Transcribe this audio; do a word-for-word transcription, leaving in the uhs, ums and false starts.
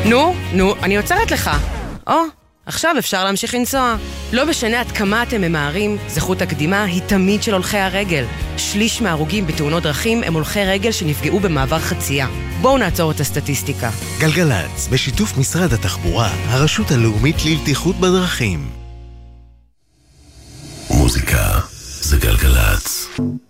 נו, נו, אני עוצרת לך. או, עכשיו אפשר להמשיך לנסוע. לא משנה עד כמה אתם ממהרים, זכות הקדימה היא תמיד של הולכי הרגל. שליש מההרוגים בתאונות דרכים הם הולכי רגל שנפגעו במעבר חצייה. בואו נעצור את הסטטיסטיקה. גלגלץ, בשיתוף משרד התחבורה, הרשות הלאומית לבטיחות בדרכים. מוזיקה זה גלגלץ.